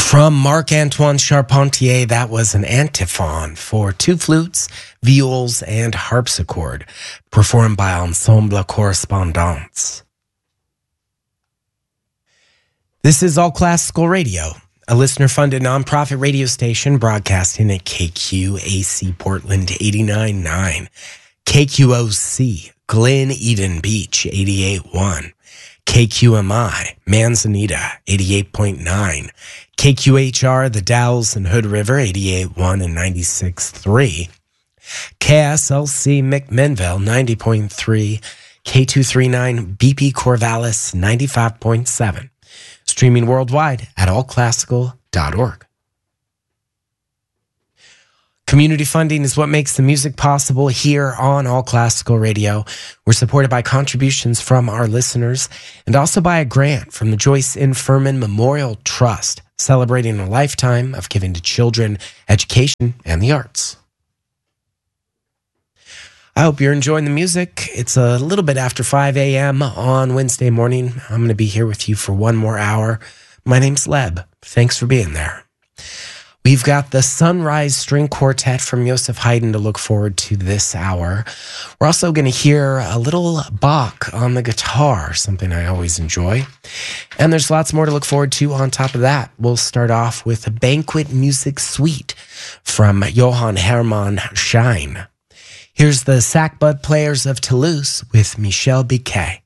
From Marc-Antoine Charpentier, that was an antiphon for two flutes, viols, and harpsichord, performed by Ensemble Correspondance. This is All Classical Radio, a listener-funded nonprofit radio station broadcasting at KQAC Portland 89.9, KQOC Glen Eden Beach 88.1, KQMI Manzanita 88.9, KQHR The Dalles and Hood River 88.1 and 96.3, KSLC McMinnville 90.3, K239 BP Corvallis 95.7. Streaming worldwide at allclassical.org. Community funding is what makes the music possible here on All Classical Radio. We're supported by contributions from our listeners and also by a grant from the Joyce N. Furman Memorial Trust, celebrating a lifetime of giving to children, education, and the arts. I hope you're enjoying the music. It's a little bit after 5 a.m. on Wednesday morning. I'm going to be here with you for one more hour. My name's Leb. Thanks for being there. We've got the Sunrise String Quartet from Joseph Haydn to look forward to this hour. We're also going to hear a little Bach on the guitar, something I always enjoy. And there's lots more to look forward to on top of that. We'll start off with a Banquet Music Suite from Johann Hermann Schein. Here's the Sackbud Players of Toulouse with Michel Biquet.